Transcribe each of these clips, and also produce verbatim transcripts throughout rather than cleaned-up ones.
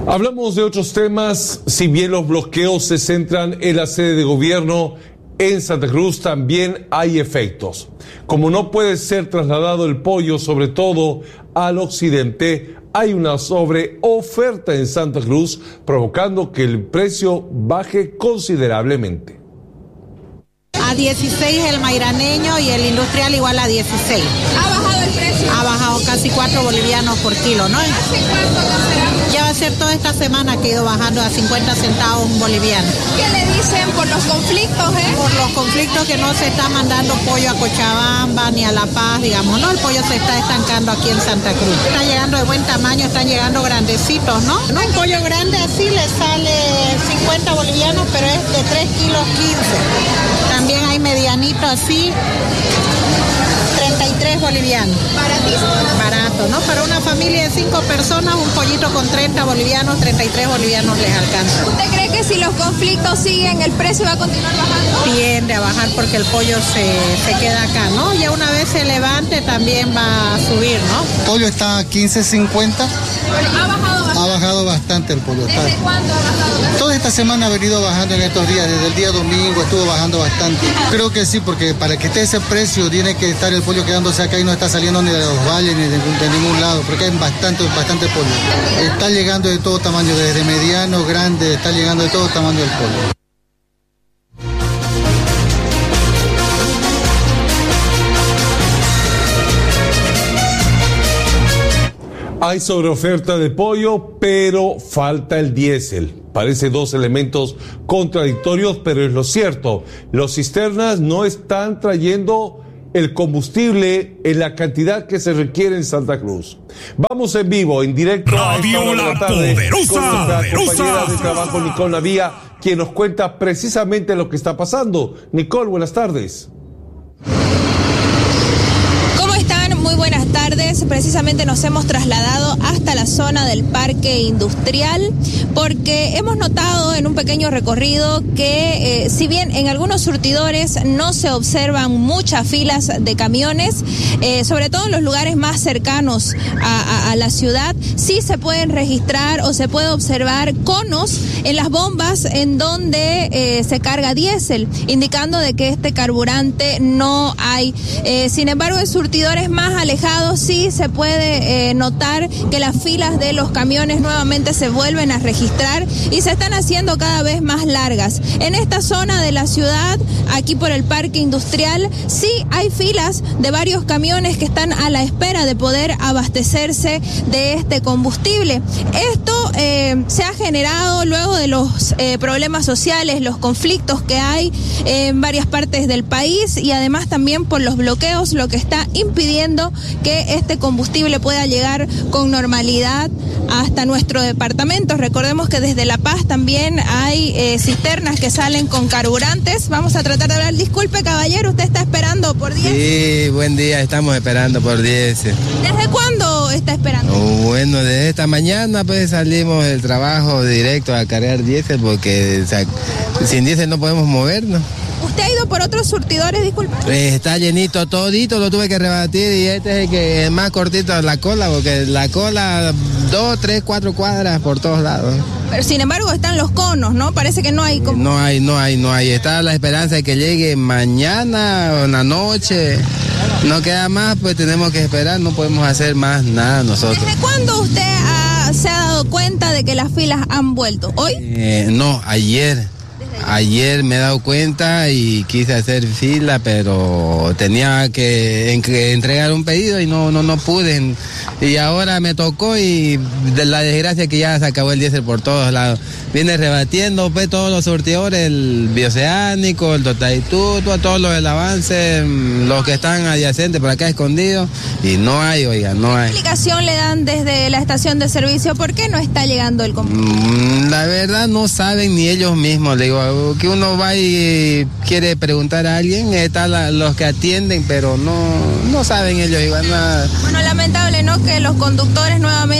Hablamos de otros temas. Si bien los bloqueos se centran en la sede de gobierno, en Santa Cruz también hay efectos. Como no puede ser trasladado el pollo, sobre todo al occidente, hay una sobreoferta en Santa Cruz, provocando que el precio baje considerablemente. A dieciséis el mairaneño y el industrial igual a dieciséis. ¿Ha bajado el precio? Ha bajado casi cuatro bolivianos por kilo, ¿no? ¿Hace cuánto no será? Ya va a ser toda esta semana que ha ido bajando a cincuenta centavos un boliviano. ¿Qué le dicen por los conflictos, eh? Por los conflictos que no se está mandando pollo a Cochabamba ni a La Paz, digamos, ¿no? El pollo se está estancando aquí en Santa Cruz. Está llegando de buen tamaño, están llegando grandecitos, ¿no? ¿No? Un pollo grande así le sale cincuenta bolivianos, pero es de tres kilos quince. También hay medianito así, treinta y tres bolivianos. Baratísimo. Barato, ¿no? Para una familia de cinco personas, un pollito con treinta bolivianos, treinta y tres bolivianos les alcanza. ¿Usted cree que si los conflictos siguen, el precio va a continuar bajando? Tiende a bajar porque el pollo se, se queda acá, ¿no? Ya una vez se levante también va a subir, ¿no? El pollo está a quince cincuenta. ¿Ha bajado bastante? Ha bajado bastante el pollo. ¿Desde está... cuándo ha bajado? Toda esta semana ha venido bajando en estos días, desde el día domingo estuvo bajando bastante. Creo que sí, porque para que esté ese precio tiene que estar el pollo quedándose acá y no está saliendo ni de los valles ni de, de ningún lado, porque hay bastante, bastante pollo. Está llegando de todo tamaño, desde mediano, grande, está llegando de todo tamaño el pollo. Hay sobreoferta de pollo, pero falta el diésel. Parece dos elementos contradictorios, pero es lo cierto. Los cisternas no están trayendo el combustible en la cantidad que se requiere en Santa Cruz. Vamos en vivo, en directo. Radio La Poderosa, con nuestra poderosa. compañera de trabajo, Nicole Navía, quien nos cuenta precisamente lo que está pasando. Nicole, buenas tardes. Muy buenas tardes, precisamente nos hemos trasladado hasta la zona del parque industrial porque hemos notado en un pequeño recorrido que eh, si bien en algunos surtidores no se observan muchas filas de camiones, eh, sobre todo en los lugares más cercanos a, a, a la ciudad, sí se pueden registrar o se puede observar conos en las bombas en donde eh, se carga diésel, indicando de que este carburante no hay. Eh, sin embargo, en surtidores más alejados sí se puede eh, notar que las filas de los camiones nuevamente se vuelven a registrar y se están haciendo cada vez más largas. En esta zona de la ciudad, aquí por el parque industrial, sí hay filas de varios camiones que están a la espera de poder abastecerse de este combustible. Esto eh, se ha generado luego de los eh, problemas sociales, los conflictos que hay en varias partes del país y además también por los bloqueos, lo que está impidiendo que este combustible pueda llegar con normalidad hasta nuestro departamento. Recordemos que desde La Paz también hay eh, cisternas que salen con carburantes. Vamos a tratar de hablar. Disculpe, caballero, ¿usted está esperando por diésel? Sí, buen día, estamos esperando por diésel. ¿Desde cuándo está esperando? Oh, bueno, desde esta mañana pues salimos del trabajo directo a cargar diésel porque o sea, sin diésel no podemos movernos. ¿Usted ha ido por otros surtidores, disculpe? Pues está llenito, todito, lo tuve que rebatir y este es el que es más cortito de la cola, porque la cola dos, tres, cuatro cuadras por todos lados. Pero sin embargo están los conos, ¿no? Parece que no hay... Como... No hay, no hay, no hay. Está la esperanza de que llegue mañana o en la noche. No queda más, pues tenemos que esperar, no podemos hacer más nada nosotros. ¿Desde cuándo usted ha, se ha dado cuenta de que las filas han vuelto? ¿Hoy? Eh, no, ayer. Ayer me he dado cuenta y quise hacer fila, pero tenía que entregar un pedido y no no no pude. Y ahora me tocó y de la desgracia que ya se acabó el diésel por todos lados. Viene rebatiendo pues todos los surtidores, el bioceánico, el Totaitú, todos los del avance, los que están adyacentes por acá escondidos y no hay, oiga, no hay. ¿Qué explicación le dan desde la estación de servicio? ¿Por qué no está llegando el combustible? La verdad no saben ni ellos mismos, le digo, que uno va y quiere preguntar a alguien, están la, los que atienden, pero no, no saben ellos igual nada. Bueno, lamentable, ¿no? Que los conductores nuevamente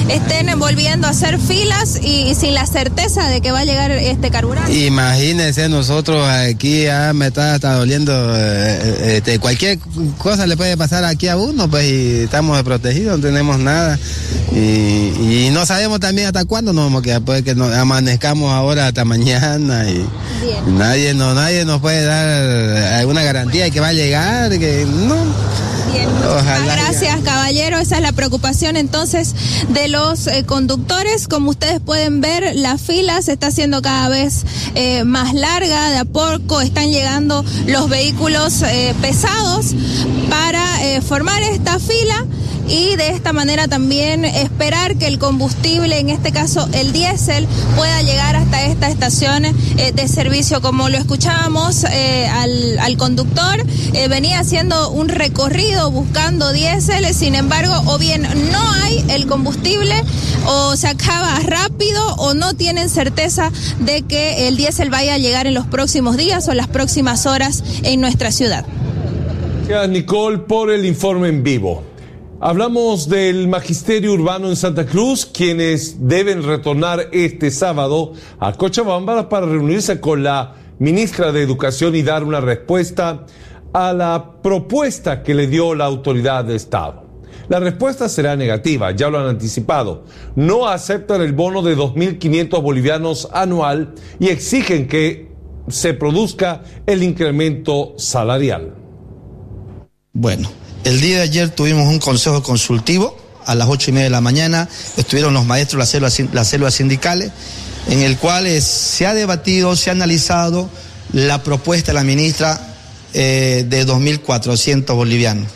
estén volviendo a hacer filas y, y sin la certeza de que va a llegar este carburante. Imagínense, nosotros aquí ya me está, está doliendo, eh, este, cualquier cosa le puede pasar aquí a uno, pues, y estamos desprotegidos, no tenemos nada, y, y no sabemos también hasta cuándo nos vamos a quedar, puede que nos amanezcamos ahora hasta mañana, y Bien. nadie no, nadie nos puede dar alguna garantía de que va a llegar, que no. Bien, muchas gracias, caballero. Esa es la preocupación entonces de los eh, conductores. Como ustedes pueden ver, la fila se está haciendo cada vez eh, más larga. De a poco están llegando los vehículos eh, pesados para eh, formar esta fila y de esta manera también esperar que el combustible, en este caso el diésel, pueda llegar hasta esta estación eh, de servicio. Como lo escuchábamos eh, al, al conductor, eh, venía haciendo un recorrido buscando diésel, sin embargo, o bien no hay el combustible, o se acaba rápido, o no tienen certeza de que el diésel vaya a llegar en los próximos días o las próximas horas en nuestra ciudad. Gracias, Nicole, por el informe en vivo. Hablamos del magisterio urbano en Santa Cruz, quienes deben retornar este sábado a Cochabamba para reunirse con la ministra de Educación y dar una respuesta a la propuesta que le dio la autoridad de Estado. La respuesta será negativa, ya lo han anticipado. No aceptan el bono de dos mil quinientos bolivianos anual y exigen que se produzca el incremento salarial. Bueno. El día de ayer tuvimos un consejo consultivo a las ocho y media de la mañana, estuvieron los maestros, las células, las células sindicales, en el cual es, se ha debatido, se ha analizado la propuesta de la ministra eh, de dos mil cuatrocientos bolivianos.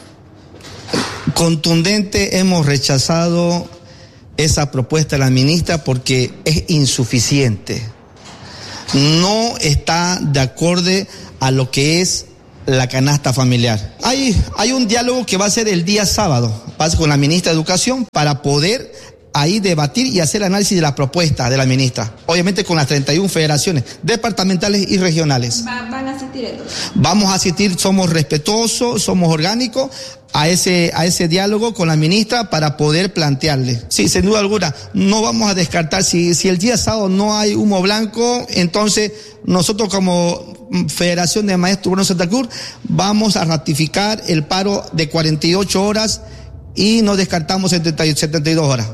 Contundente, hemos rechazado esa propuesta de la ministra porque es insuficiente. No está de acorde a lo que es la canasta familiar. Hay, hay un diálogo que va a ser el día sábado, va a ser con la ministra de Educación para poder ahí debatir y hacer análisis de la propuesta de la ministra, obviamente con las treinta y una federaciones departamentales y regionales. ¿Van a asistir entonces? Vamos a asistir, somos respetuosos, somos orgánicos a ese, a ese diálogo con la ministra para poder plantearle. Sí, sin duda alguna, no vamos a descartar, si, si el día sábado no hay humo blanco, entonces nosotros como Federación de Maestros Urbanos de Santa Cruz vamos a ratificar el paro de cuarenta y ocho horas y no descartamos setenta, setenta y dos horas.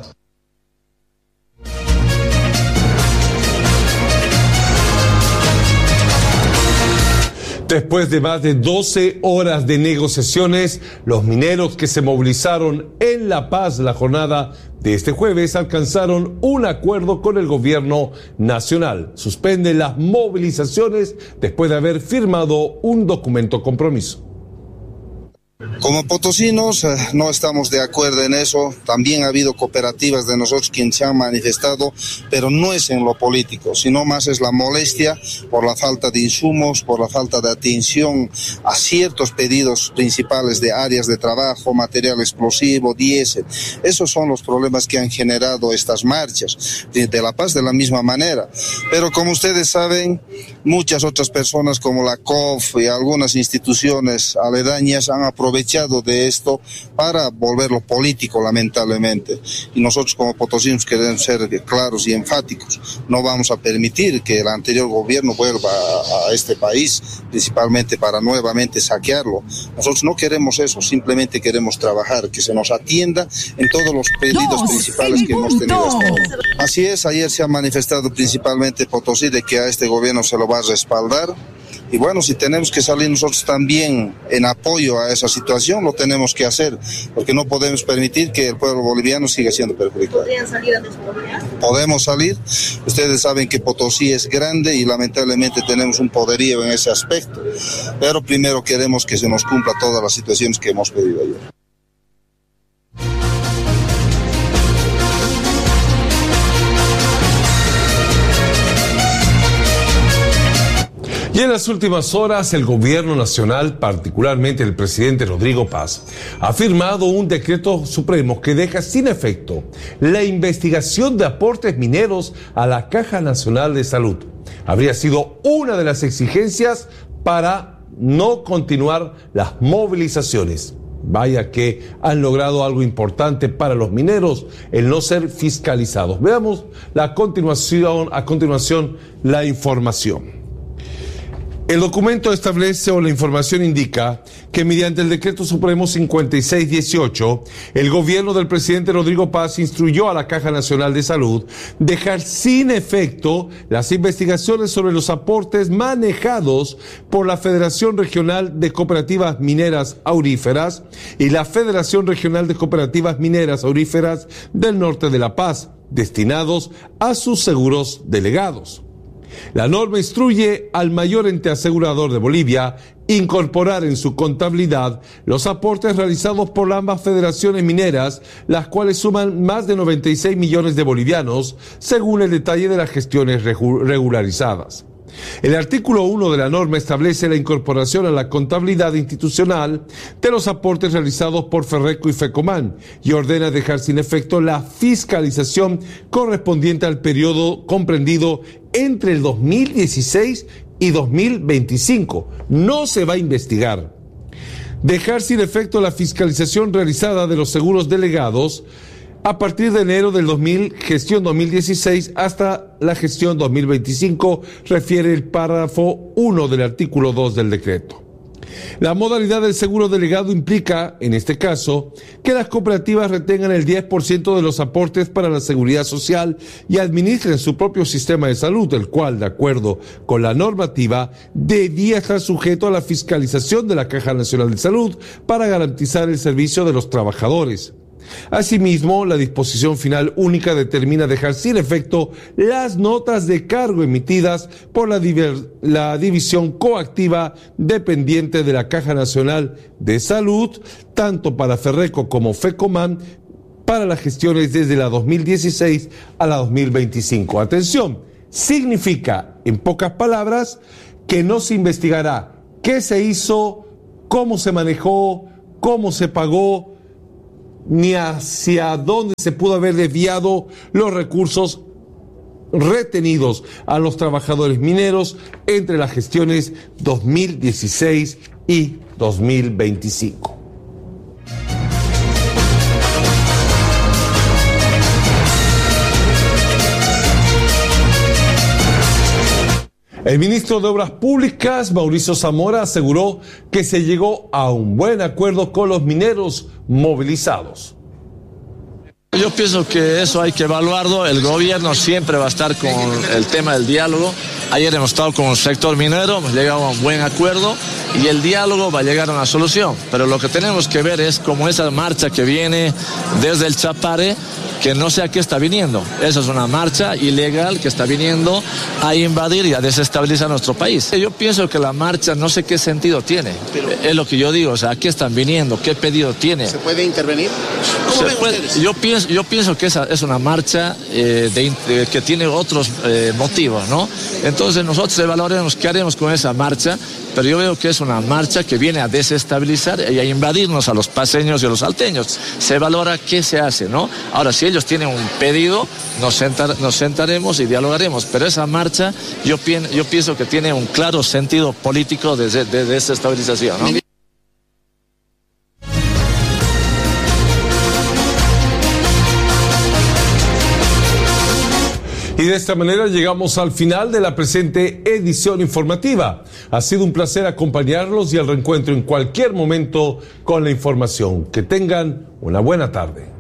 Después de más de doce horas de negociaciones, los mineros que se movilizaron en La Paz la jornada de este jueves alcanzaron un acuerdo con el gobierno nacional. Suspenden las movilizaciones después de haber firmado un documento compromiso. Como potosinos eh, no estamos de acuerdo en eso. También ha habido cooperativas de nosotros quienes se han manifestado, pero no es en lo político, sino más es la molestia por la falta de insumos, por la falta de atención a ciertos pedidos principales de áreas de trabajo, material explosivo, diésel. Esos son los problemas que han generado estas marchas. De, de La Paz de la misma manera. Pero como ustedes saben, muchas otras personas como la C O F y algunas instituciones aledañas han aprovechado aprovechado de esto para volverlo político, lamentablemente. Y nosotros como potosinos queremos ser claros y enfáticos. No vamos a permitir que el anterior gobierno vuelva a, a este país, principalmente para nuevamente saquearlo. Nosotros no queremos eso, simplemente queremos trabajar, que se nos atienda en todos los pedidos Dos, principales que hemos tenido hasta ahora. Así es, ayer se ha manifestado principalmente Potosí de que a este gobierno se lo va a respaldar. Y bueno, si tenemos que salir nosotros también en apoyo a esa situación, lo tenemos que hacer, porque no podemos permitir que el pueblo boliviano siga siendo perjudicado. ¿Podrían salir a nuestro gobierno? Podemos salir. Ustedes saben que Potosí es grande y lamentablemente tenemos un poderío en ese aspecto. Pero primero queremos que se nos cumpla todas las situaciones que hemos pedido ayer. Y en las últimas horas, el gobierno nacional, particularmente el presidente Rodrigo Paz, ha firmado un decreto supremo que deja sin efecto la investigación de aportes mineros a la Caja Nacional de Salud. Habría sido una de las exigencias para no continuar las movilizaciones. Vaya que han logrado algo importante para los mineros, el no ser fiscalizados. Veamos la continuación, a continuación la información. El documento establece, o la información indica, que mediante el Decreto Supremo cincuenta y seis dieciocho, el gobierno del presidente Rodrigo Paz instruyó a la Caja Nacional de Salud dejar sin efecto las investigaciones sobre los aportes manejados por la Federación Regional de Cooperativas Mineras Auríferas y la Federación Regional de Cooperativas Mineras Auríferas del Norte de La Paz, destinados a sus seguros delegados. La norma instruye al mayor ente asegurador de Bolivia incorporar en su contabilidad los aportes realizados por ambas federaciones mineras, las cuales suman más de noventa y seis millones de bolivianos, según el detalle de las gestiones regularizadas. El artículo uno de la norma establece la incorporación a la contabilidad institucional de los aportes realizados por Ferreco y Fecoman y ordena dejar sin efecto la fiscalización correspondiente al periodo comprendido entre el dos mil dieciséis y dos mil veinticinco. No se va a investigar. Dejar sin efecto la fiscalización realizada de los seguros delegados a partir de enero del dos mil, gestión dos mil dieciséis, hasta la gestión dos mil veinticinco, refiere el párrafo uno del artículo dos del decreto. La modalidad del seguro delegado implica, en este caso, que las cooperativas retengan el diez por ciento de los aportes para la seguridad social y administren su propio sistema de salud, el cual, de acuerdo con la normativa, debía estar sujeto a la fiscalización de la Caja Nacional de Salud para garantizar el servicio de los trabajadores. Asimismo, la disposición final única determina dejar sin efecto las notas de cargo emitidas por la, diver, la división coactiva dependiente de la Caja Nacional de Salud, tanto para Ferreco como Fecoman, para las gestiones desde la dos mil dieciséis a la dos mil veinticinco. Atención, significa, en pocas palabras, que no se investigará qué se hizo, cómo se manejó, cómo se pagó, ni hacia dónde se pudo haber desviado los recursos retenidos a los trabajadores mineros entre las gestiones dos mil dieciséis y dos mil veinticinco. El ministro de Obras Públicas, Mauricio Zamora, aseguró que se llegó a un buen acuerdo con los mineros movilizados. Yo pienso que eso hay que evaluarlo. El gobierno siempre va a estar con el tema del diálogo. Ayer hemos estado con el sector minero, hemos llegado a un buen acuerdo y el diálogo va a llegar a una solución. Pero lo que tenemos que ver es como esa marcha que viene desde el Chapare, que no sé a qué está viniendo. Esa es una marcha ilegal que está viniendo a invadir y a desestabilizar nuestro país. Yo pienso que la marcha no sé qué sentido tiene. Pero es lo que yo digo, o sea, ¿a qué están viniendo? ¿Qué pedido tiene? ¿Se puede intervenir? ¿Cómo ven puede, ustedes? Yo pienso, yo pienso que esa es una marcha eh, de, de, que tiene otros eh, motivos, ¿no? Entonces nosotros evaluaremos qué haremos con esa marcha, pero yo veo que es una marcha que viene a desestabilizar y a invadirnos a los paseños y a los salteños. Se valora qué se hace, ¿no? Ahora, si ellos tienen un pedido, nos, sentar, nos sentaremos y dialogaremos, pero esa marcha yo, pien, yo pienso que tiene un claro sentido político de, de, de desestabilización, ¿no? Y de esta manera llegamos al final de la presente edición informativa. Ha sido un placer acompañarlos y al reencuentro en cualquier momento con la información. Que tengan una buena tarde.